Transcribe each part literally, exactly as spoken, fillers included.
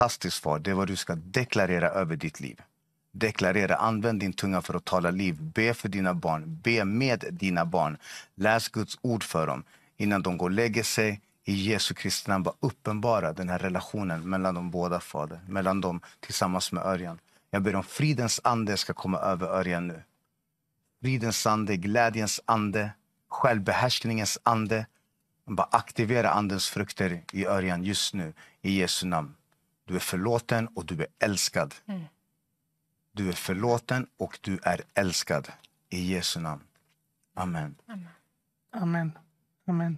fantastiskt far, det är vad du ska deklarera över ditt liv. Deklarera, använd din tunga för att tala liv. Be för dina barn, be med dina barn. Läs Guds ord för dem innan de går och lägger sig. I Jesu Kristi namn, bara uppenbara den här relationen mellan de båda, fader. Mellan dem tillsammans med Örjan. Jag ber om fridens ande ska komma över Örjan nu. Fridens ande, glädjens ande, självbehärskningens ande. Bara aktivera andens frukter i Örjan just nu. I Jesu namn. Du är förlåten och du är älskad. Mm. Du är förlåten och du är älskad. I Jesu namn. Amen. Amen. Amen. Amen.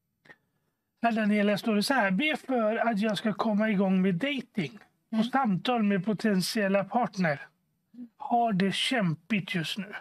Här Daniela står det så här. Be för att jag ska komma igång med dating och mm. samtal med potentiella partner. Har det kämpigt just nu.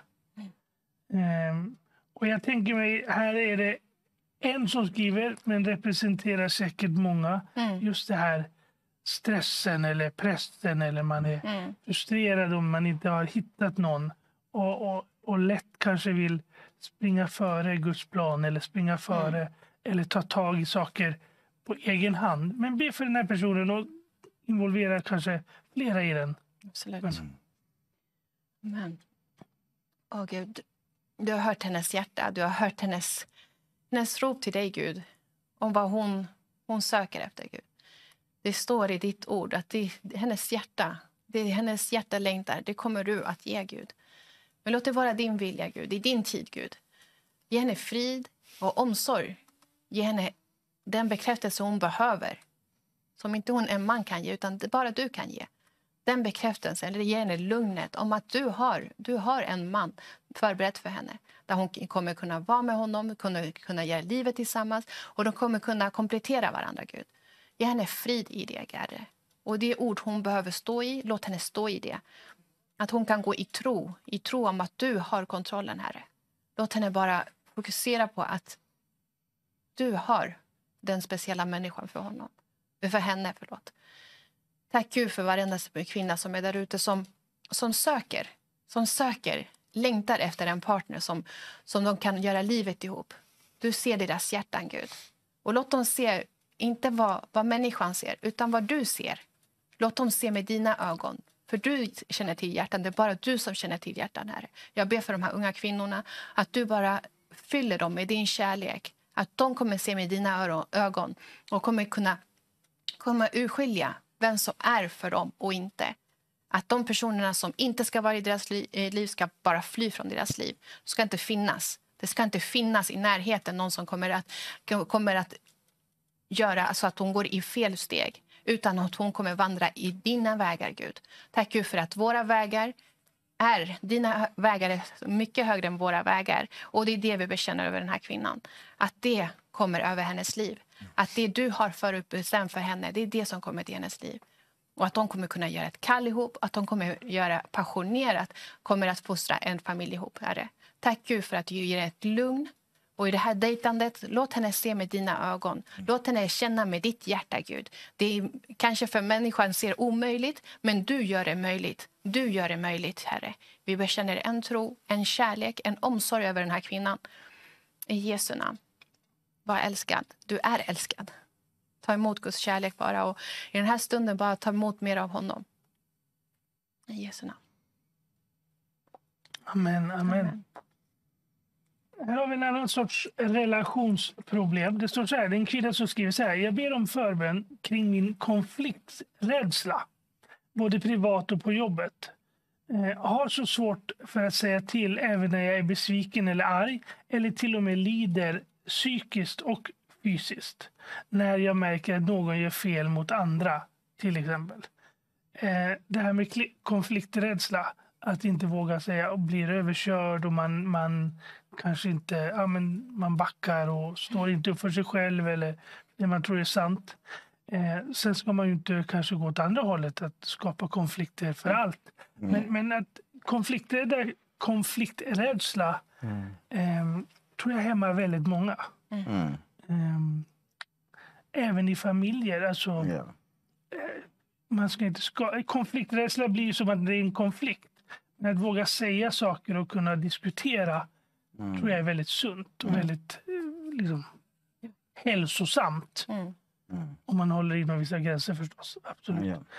Mm. Um, och jag tänker mig, här är det en som skriver, men representerar säkert många. Mm. Just det här stressen eller pressen, eller man är mm. frustrerad om man inte har hittat någon. Och, och, och lätt kanske vill springa före Guds plan eller springa före mm. eller ta tag i saker på egen hand. Men be för den här personen och involvera kanske flera i den. Absolut. Mm. Men, åh Gud, du har hört hennes hjärta, du har hört hennes, hennes rop till dig, Gud, om vad hon, hon söker efter, Gud. Det står i ditt ord att det är hennes hjärta, det är hennes hjärta längtar, det kommer du att ge, Gud. Men låt det vara din vilja, Gud, i din tid, Gud. Ge henne frid och omsorg. Ge henne den bekräftelse hon behöver. Som inte hon en man kan ge, utan det bara du kan ge. Den bekräftelsen, eller ge henne lugnet om att du har, du har en man förberett för henne. Där hon kommer kunna vara med honom, kunna, kunna göra livet tillsammans. Och de kommer kunna komplettera varandra, Gud. Ge henne frid i det, Herre. Och det ord hon behöver stå i, låt henne stå i det. Att hon kan gå i tro, i tro om att du har kontrollen, Herre. Låt henne bara fokusera på att du har den speciella människan för honom. För henne, förlåt. Tack Gud för varenda kvinna som är där ute som, som söker. Som söker, längtar efter en partner som, som de kan göra livet ihop. Du ser deras hjärtan, Gud. Och låt dem se, inte vad, vad människan ser, utan vad du ser. Låt dem se med dina ögon. För du känner till hjärtan, det är bara du som känner till hjärtan, Herre. Jag ber för de här unga kvinnorna att du bara fyller dem med din kärlek. Att de kommer se med dina ögon och kommer kunna komma urskilja vem som är för dem och inte. Att de personerna som inte ska vara i deras liv ska bara fly från deras liv. Det ska inte finnas. Det ska inte finnas i närheten någon som kommer att, kommer att göra så att hon går i fel steg. Utan att hon kommer vandra i dina vägar, Gud. Tack Gud för att våra vägar är, dina vägar är mycket högre än våra vägar. Och det är det vi bekänner över den här kvinnan. Att det kommer över hennes liv. Att det du har förutbestämt för henne, det är det som kommer till hennes liv. Och att de kommer kunna göra ett kall ihop. Att de kommer göra passionerat, kommer att fostra en familj ihop, Herre. Tack Gud för att du ger ett lugn. Och i det här dejtandet, låt henne se med dina ögon. Låt henne känna med ditt hjärta, Gud. Det är kanske för människan ser omöjligt, men du gör det möjligt. Du gör det möjligt, Herre. Vi bekänner en tro, en kärlek, en omsorg över den här kvinnan. I Jesu namn. Var älskad. Du är älskad. Ta emot Guds kärlek bara. Och i den här stunden bara ta emot mer av honom. I Jesu namn. Amen, amen. amen. Här har vi en annan sorts relationsproblem. Det står så här, det är en kvinna som skriver så här. Jag ber om förbön kring min konflikträdsla. Både privat och på jobbet. Eh, har så svårt för att säga till även när jag är besviken eller arg. Eller till och med lider psykiskt och fysiskt. När jag märker att någon gör fel mot andra, till exempel. Eh, det här med konflikträdsla. Att inte våga säga och blir överkörd och man, man kanske inte, ja men man backar och står inte upp för sig själv eller det man tror är sant. Eh, sen ska man ju inte kanske gå åt andra hållet att skapa konflikter för allt. Mm. Men, men att konflikträdsla, konflikträdsla mm. eh, tror jag hämmar väldigt många. Mm. Eh, även i familjer. Alltså, yeah. eh, man ska inte ska, konflikträdsla blir ju som att det är en konflikt. Men att våga säga saker och kunna diskutera mm. tror jag är väldigt sunt och mm. väldigt liksom, hälsosamt. Mm. Mm. Om man håller inom vissa gränser förstås. Absolut. Mm.